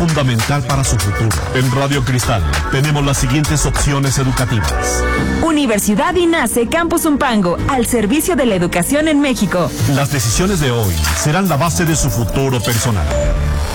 fundamental para su futuro. En Radio Cristal tenemos las siguientes opciones educativas. Universidad INACE Campus Zumpango, al servicio de la educación en México. Las decisiones de hoy serán la base de su futuro personal.